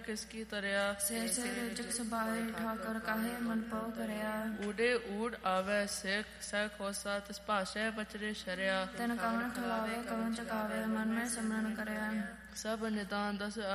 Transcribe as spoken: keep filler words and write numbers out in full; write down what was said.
किसकी तरिया से से रुचक सुभाए ठाकर काहे मन पौ करया ऊडे ऊड आवे सिख सख होसा तिस भाषे बचरे शरिया तन कवन खलावे कवन चकावे मन में सिमरन करया सब निदान दस